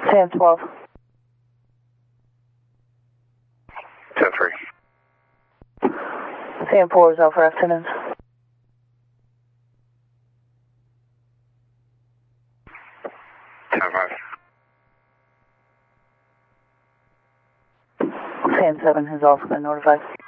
Sam 12. 10-3. Sam 4 is out for afternoons. 10-5. Sam 7 has also been notified.